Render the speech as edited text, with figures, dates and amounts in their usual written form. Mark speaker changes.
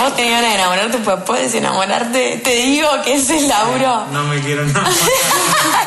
Speaker 1: vos tenés ganas de enamorarte, pues puedes enamorarte. Te digo que ese es laburo.
Speaker 2: No me quiero enamorar.